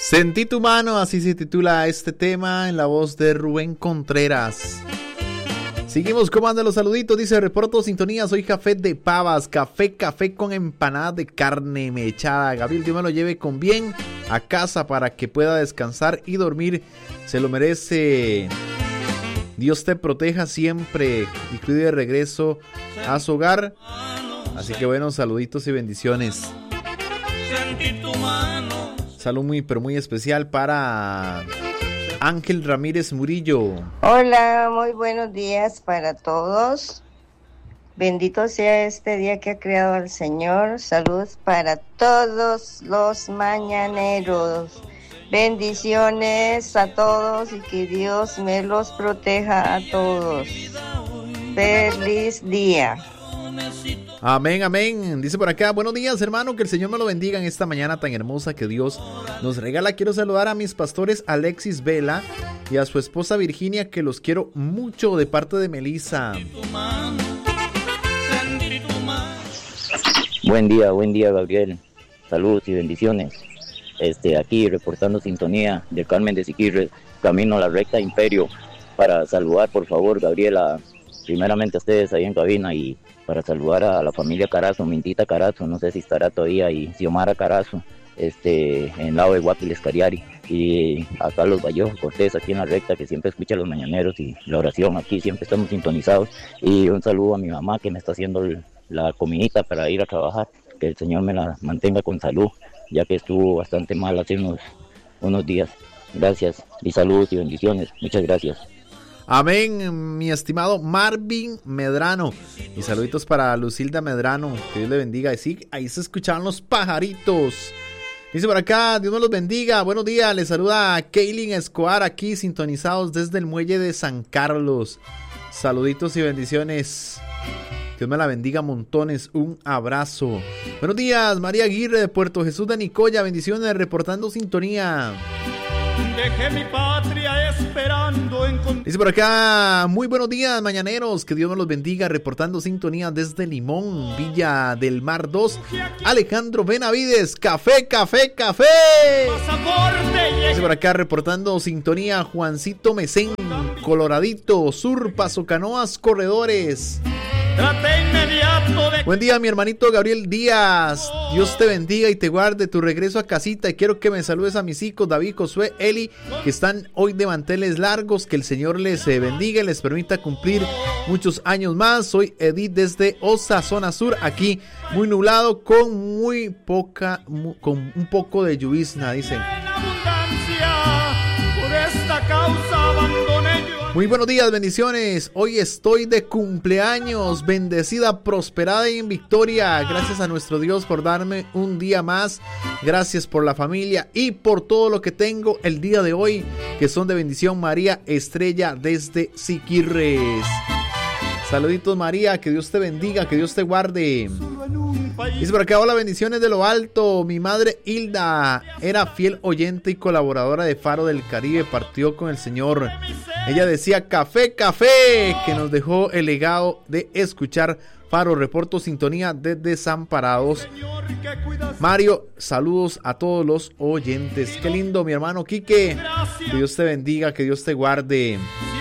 Sentí tu mano, así se titula este tema en la voz de Rubén Contreras. Seguimos, ¿cómo andan los saluditos? Dice, reporto sintonía, soy Café de Pavas, café con empanada de carne mechada. Gabriel, Dios me lo lleve con bien a casa para que pueda descansar y dormir. Se lo merece. Dios te proteja siempre y cuide de regreso a su hogar. Así que bueno, saluditos y bendiciones. Salud muy, pero muy especial para Ángel Ramírez Murillo. Hola, muy buenos días para todos. Bendito sea este día que ha creado el Señor. Salud para todos los mañaneros. Bendiciones a todos y que Dios me los proteja a todos. Feliz día. Amén, amén. Dice por acá, buenos días hermano, que el Señor me lo bendiga en esta mañana tan hermosa que Dios nos regala. Quiero saludar a mis pastores Alexis Vela y a su esposa Virginia, que los quiero mucho, de parte de Melissa. Buen día Gabriel. Saludos y bendiciones. Aquí reportando sintonía de Carmen de Siquirres, camino a la recta Imperio, para saludar por favor Gabriela, primeramente a ustedes ahí en cabina, y para saludar a la familia Carazo, Mintita Carazo, no sé si estará todavía, y Xiomara Carazo, en lado de Guapiles Cariari, y a Carlos Vallejo Cortés aquí en la recta, que siempre escucha los mañaneros y la oración, aquí siempre estamos sintonizados, y un saludo a mi mamá que me está haciendo la comidita para ir a trabajar, que el Señor me la mantenga con salud, ya que estuvo bastante mal hace unos días. Gracias y saludos y bendiciones, muchas gracias. Amén, mi estimado Marvin Medrano. Y saluditos para Lucilda Medrano. Que Dios le bendiga. Y sí, ahí se escuchaban los pajaritos. Dice por acá, Dios me los bendiga. Buenos días, les saluda Kaylin Escobar aquí, sintonizados desde el muelle de San Carlos. Saluditos y bendiciones. Dios me la bendiga montones. Un abrazo. Buenos días, María Aguirre de Puerto Jesús de Nicoya. Bendiciones, reportando sintonía. Dejé mi patria esperando en... Dice por acá, muy buenos días mañaneros, que Dios me los bendiga, reportando sintonía desde Limón, Villa del Mar 2, Alejandro Benavides, café. Dice por acá, reportando sintonía, Juancito Mesén, Coloradito Sur, Paso Canoas, Corredores. Buen día mi hermanito Gabriel Díaz, Dios te bendiga y te guarde tu regreso a casita, y quiero que me saludes a mis hijos David, Josué, Eli, que están hoy de manteles largos, que el Señor les bendiga y les permita cumplir muchos años más. Soy Edith desde Osa, zona sur, aquí muy nublado con con un poco de llovizna, dice. Muy buenos días, bendiciones. Hoy estoy de cumpleaños, bendecida, prosperada y en victoria. Gracias a nuestro Dios por darme un día más. Gracias por la familia y por todo lo que tengo el día de hoy, que son de bendición. María Estrella desde Siquirres. Saluditos María, que Dios te bendiga, que Dios te guarde. Dice por acá, hola, bendiciones de lo alto. Mi madre Hilda era fiel oyente y colaboradora de Faro del Caribe, partió con el Señor. Ella decía café, que nos dejó el legado de escuchar Faro. Reporto sintonía desde Desamparados. Mario, saludos a todos los oyentes. Qué lindo mi hermano Quique, que Dios te bendiga, que Dios te guarde.